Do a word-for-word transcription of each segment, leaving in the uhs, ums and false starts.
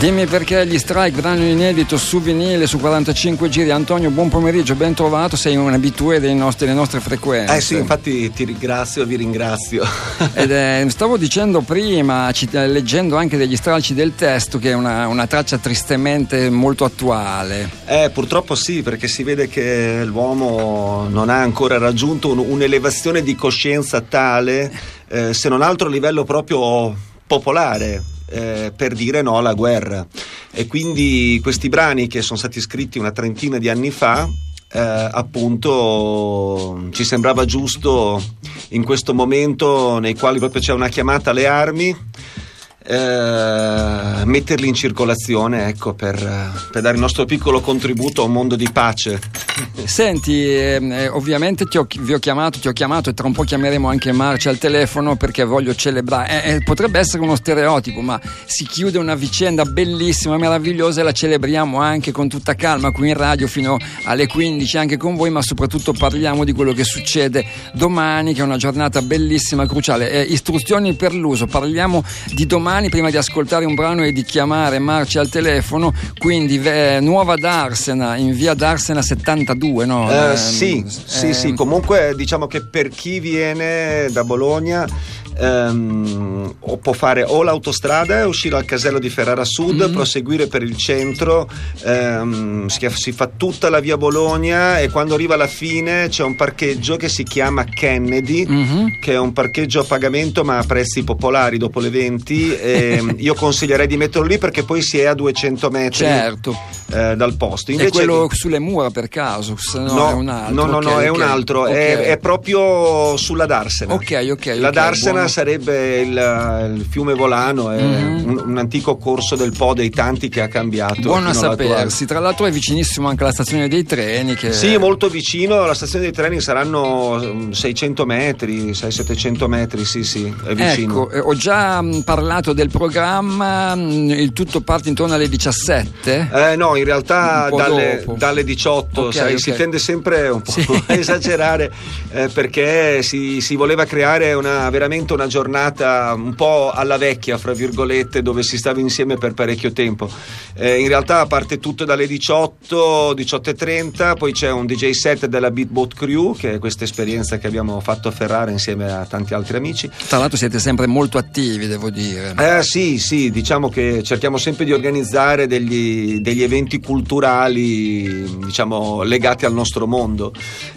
Dimmi perché gli Strike, brano inedito su vinile su quarantacinque giri. Antonio, buon pomeriggio, ben trovato, sei un abitué dei nostri, delle nostre frequenze. Eh sì, infatti ti ringrazio, vi ringrazio. Ed è, stavo dicendo prima, ci, leggendo anche degli stralci del testo, che è una, una traccia tristemente molto attuale. Eh, purtroppo sì, perché si vede che l'uomo non ha ancora raggiunto un, un'elevazione di coscienza tale, eh, se non altro a livello proprio popolare, Eh, per dire no alla guerra. E quindi questi brani, che sono stati scritti una trentina di anni fa, eh, appunto ci sembrava giusto in questo momento nei quali proprio c'è una chiamata alle armi, eh, metterli in circolazione, ecco, per, per dare il nostro piccolo contributo a un mondo di pace. Senti, eh, ovviamente ti ho, vi ho chiamato, ti ho chiamato e tra un po' chiameremo anche Marcia al telefono, perché voglio celebrare. Eh, eh, potrebbe essere uno stereotipo, ma si chiude una vicenda bellissima, meravigliosa, e la celebriamo anche con tutta calma qui in radio fino alle quindici anche con voi, ma soprattutto parliamo di quello che succede domani, che è una giornata bellissima, cruciale. Eh, istruzioni per l'uso, parliamo di domani prima di ascoltare un brano e di chiamare Marcia al telefono. Quindi eh, Nuova Darsena, in via Darsena settantadue, no? Eh, Eh, sì, eh, sì, sì, comunque diciamo che per chi viene da Bologna ehm, o può fare o l'autostrada e uscire al casello di Ferrara Sud, mm-hmm. proseguire per il centro, ehm, si, si fa tutta la via Bologna e quando arriva alla fine c'è un parcheggio che si chiama Kennedy, mm-hmm. che è un parcheggio a pagamento ma a prezzi popolari dopo le venti. E io consiglierei di metterlo lì perché poi si è a duecento metri, certo. eh, dal posto. Invece è quello che... sulle mura per caso? No, no, è un altro. no, no, okay, no okay. è un altro, okay. è, è proprio sulla Darsena. Ok, ok. La okay, Darsena buono. sarebbe il, il fiume Volano, è mm-hmm. un, un antico corso del Po dei tanti che ha cambiato. Buono a sapersi. Tra l'altro è vicinissimo anche alla stazione dei treni. Che... Sì, molto vicino. La stazione dei treni saranno seicento metri, sei settecento metri, sì, sì, è vicino. Ecco, ho già parlato del programma, il tutto parte intorno alle diciassette? Eh, no, in realtà dalle, dopo. dalle diciotto, okay, sai, okay. si tende sempre un po' sì. a esagerare, eh, perché si, si voleva creare una, veramente una giornata un po' alla vecchia, fra virgolette, dove si stava insieme per parecchio tempo. Eh, in realtà parte tutto dalle diciotto, diciotto e trenta, poi c'è un D J set della Beatboat Crew, che è questa esperienza che abbiamo fatto a Ferrara insieme a tanti altri amici. Tra l'altro siete sempre molto attivi, devo dire. Eh sì, sì, diciamo che cerchiamo sempre di organizzare degli, degli eventi culturali, diciamo, legati al nostro mondo.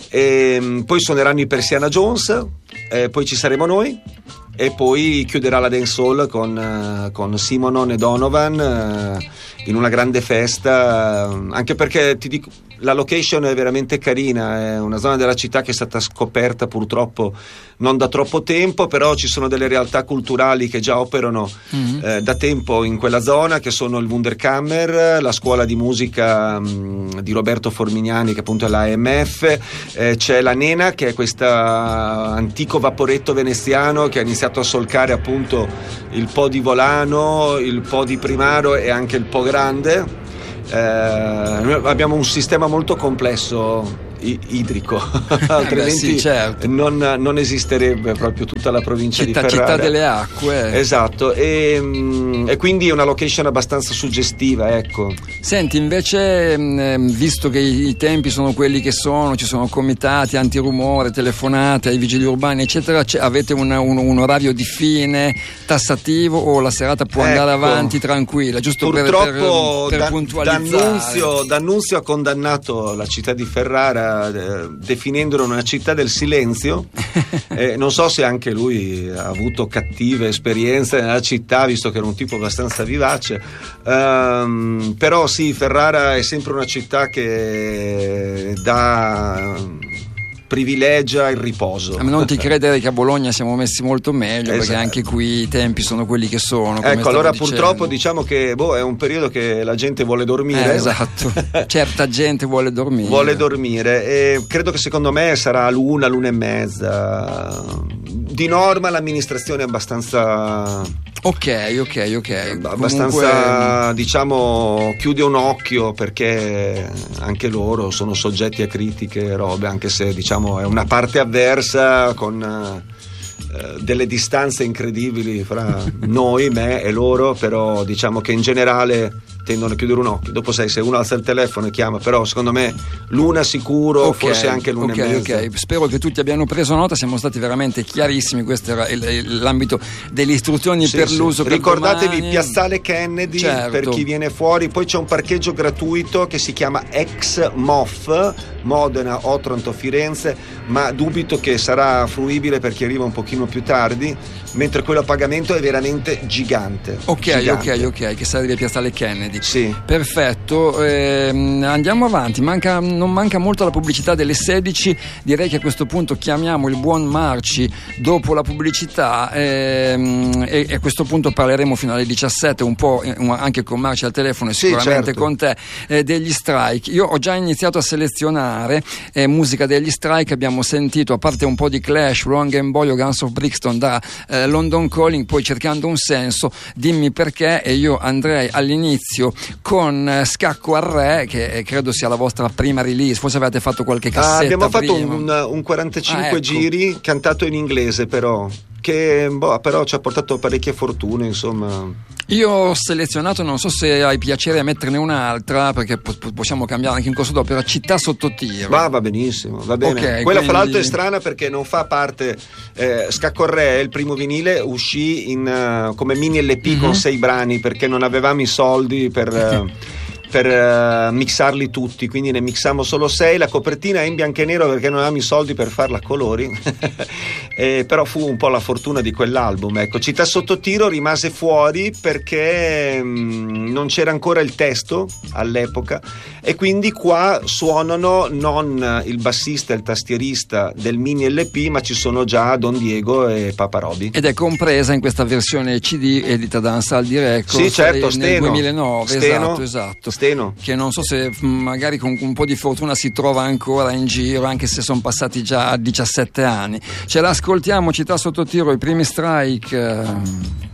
E poi suoneranno i Persiana Jones, eh, poi ci saremo noi e poi chiuderà la dancehall con, con Simonon e Donovan eh, in una grande festa, anche perché ti dico, la location è veramente carina, è una zona della città che è stata scoperta purtroppo non da troppo tempo, però ci sono delle realtà culturali che già operano mm-hmm. eh, da tempo in quella zona, che sono il Wunderkammer, la scuola di musica mh, di Roberto Formignani, che appunto è la A M F, eh, c'è la Nena, che è questo antico vaporetto veneziano che ha iniziato a solcare appunto il Po di Volano, il Po di Primaro e anche il Po Grande. Eh, noi abbiamo un sistema molto complesso i- idrico altrimenti Beh, sì, certo. non, non esisterebbe proprio tutta la provincia città, di Ferrara, città delle acque, esatto, e, e quindi è una location abbastanza suggestiva, ecco. Senti, invece, visto che i tempi sono quelli che sono, ci sono comitati antirumore, telefonate ai vigili urbani eccetera, avete un, un, un orario di fine tassativo o la serata può andare ecco, avanti tranquilla, giusto purtroppo per, per, per da, puntualizzare? D'Annunzio, D'Annunzio ha condannato la città di Ferrara eh, definendola una città del silenzio. eh, non so se anche lui ha avuto cattive esperienze nella città, visto che era un tipo abbastanza vivace, um, però sì, Ferrara è sempre una città che dà privilegia il riposo. Non ti credere che a Bologna siamo messi molto meglio, esatto. Perché anche qui i tempi sono quelli che sono. Ecco, allora dicendo. Purtroppo diciamo che boh, è un periodo che la gente vuole dormire. Eh, esatto, certa gente vuole dormire. Vuole dormire e credo che secondo me sarà l'una, l'una e mezza. Di norma l'amministrazione è abbastanza... Ok, ok, ok. Abbastanza, comunque... diciamo, chiude un occhio perché anche loro sono soggetti a critiche e robe, anche se diciamo è una parte avversa con eh, delle distanze incredibili fra noi, me e loro, però diciamo che in generale tendono a chiudere un occhio. Dopo sai, se uno alza il telefono e chiama, però secondo me l'una sicuro, okay, forse anche l'una okay, e mezza. Ok, spero che tutti abbiano preso nota, siamo stati veramente chiarissimi, questo era il, il, l'ambito delle istruzioni sì, per sì. l'uso. Ricordatevi per Piazzale Kennedy, certo, per chi viene fuori, poi c'è un parcheggio gratuito che si chiama ex M O F, Modena, Otranto, Firenze, ma dubito che sarà fruibile per chi arriva un pochino più tardi, mentre quello a pagamento è veramente gigante. Ok, gigante. ok, ok, che sarebbe Piazzale Kennedy. Sì. Perfetto, ehm, andiamo avanti, manca, non manca molto la pubblicità delle sedici, direi che a questo punto chiamiamo il buon Marci dopo la pubblicità ehm, e, e a questo punto parleremo fino alle diciassette un po' anche con Marci al telefono e sicuramente sì, certo, con te eh, degli Strike. Io ho già iniziato a selezionare eh, musica degli Strike, abbiamo sentito a parte un po' di Clash, Wrong and Boy o Guns of Brixton da eh, London Calling, poi cercando un senso dimmi perché, e io andrei all'inizio con Scacco al Re, che credo sia la vostra prima release, forse avete fatto qualche cassetta. Ah, abbiamo fatto prima. un, un quarantacinque ah, ecco. giri cantato in inglese, però che boh, però ci ha portato parecchie fortune, insomma. Io ho selezionato, non so se hai piacere a metterne un'altra, perché po- possiamo cambiare anche in corso d'opera, Città sotto tiro. Va, va benissimo, va bene. Okay, quella quindi... fra l'altro è strana perché non fa parte eh, Scacco al Re, il primo vinile uscì in, uh, come mini L P mm-hmm. con sei brani, perché non avevamo i soldi per uh, per uh, mixarli tutti, quindi ne mixammo solo sei. La copertina è in bianco e nero perché non avevamo i soldi per farla a colori eh, però fu un po' la fortuna di quell'album. Ecco, Città sotto tiro rimase fuori perché mh, non c'era ancora il testo all'epoca, e quindi qua suonano non il bassista e il tastierista del mini L P, ma ci sono già Don Diego e Papa Roby, ed è compresa in questa versione C D edita da Ansaldi Records. Sì, certo, Steno, nel duemilanove. Steno, esatto, esatto. Steno, che non so se magari con un po' di fortuna si trova ancora in giro, anche se sono passati già diciassette anni. Ce l'ascoltiamo, Città sotto tiro, i primi Strike.